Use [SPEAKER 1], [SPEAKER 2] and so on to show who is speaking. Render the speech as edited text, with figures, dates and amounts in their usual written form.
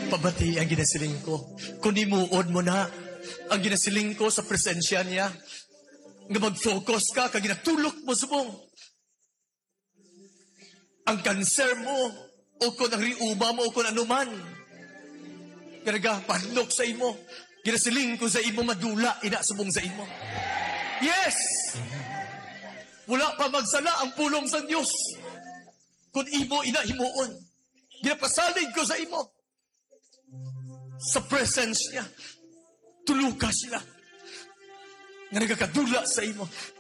[SPEAKER 1] pabati ang ginasiling ko. Kung imuod mo na ang ginasiling ko sa presensya niya, nga mag-focus ka, kag ginatulok mo subong. Ang kanser mo, o kung ang riuba mo, o kung anuman, kanaga, padlok sa imo. Ginasiling ko sa imo, madula, ina subong sa imo. Yes! Wala pa magsala ang pulong sa Diyos. Kung imo, ina, himuon. Ginapasalig ko sa imo. Sa presence niya. Tuluka sila. Nga nagkakadula sa imo.